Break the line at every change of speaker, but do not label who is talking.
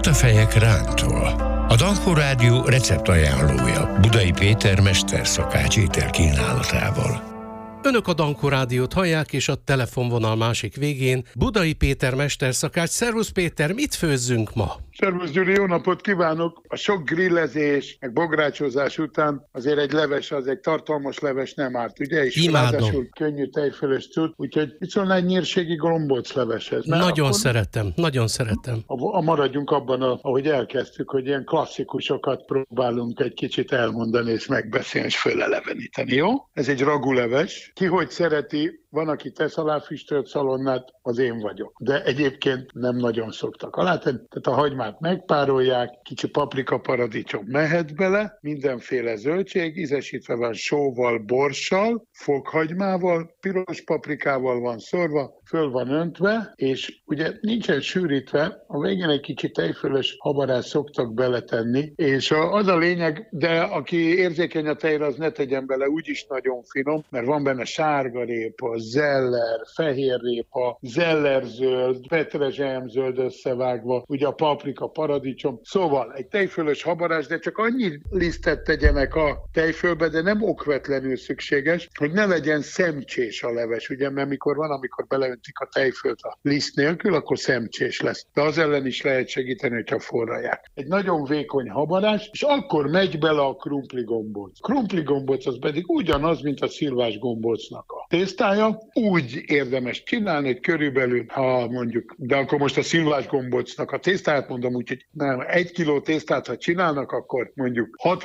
Páltafejek rántól. A Dankó Rádió receptajánlója Budai Péter mesterszakács ételkínálatával.
Önök a Dankó Rádiót hallják, és a telefonvonal másik végén Budai Péter mesterszakács. Szervusz Péter, mit főzzünk ma?
Szervusz Gyuri, jó napot kívánok! A sok grillezés, meg bográcsozás után azért egy leves, az egy tartalmas leves nem árt, ugye? És
imádom.
Könnyű tejfölös tud, úgyhogy mit szólnál egy nyírségi gombóc leveshez?
Nagyon szeretem.
Maradjunk abban, ahogy elkezdtük, hogy ilyen klasszikusokat próbálunk egy kicsit elmondani és megbeszélni és föleleveníteni, jó? Ez egy raguleves. Ki hogy szereti, van, aki tesz alá füstölt szalonnát, az én vagyok. De egyébként nem nagyon szoktak alátenni. Tehát a hagymát megpárolják, kicsi paprika, paradicsom mehet bele, mindenféle zöldség, ízesítve van sóval, borssal, fokhagymával, piros paprikával van szorva, föl van öntve, és ugye nincsen sűrítve, a végén egy kicsi tejfölös habarát szoktak beletenni, és az a lényeg, de aki érzékeny a tejre, az ne tegyen bele, úgyis nagyon finom, mert van benne sárgarépa, zeller, fehérrépa, zellerzöld, petrezselyemzöld összevágva, ugye a paprika, paradicsom. Szóval egy tejfölös habarás, de csak annyi lisztet tegyenek a tejfölbe, de nem okvetlenül szükséges, hogy ne legyen szemcsés a leves, ugye, mert amikor beleöntik a tejfölt a liszt nélkül, akkor szemcsés lesz. De az ellen is lehet segíteni, hogyha forralják. Egy nagyon vékony habarás, és akkor megy bele a krumpligombóc. Krumpligombóc az pedig ugyanaz, mint a szilvás gombócnak a tésztája, úgy érdemes csinálni, hogy körülbelül, ha mondjuk, de akkor most a szilvás gombócnak a tésztáját mondom, úgyhogy nem, 1 kiló tésztát, ha csinálnak, akkor mondjuk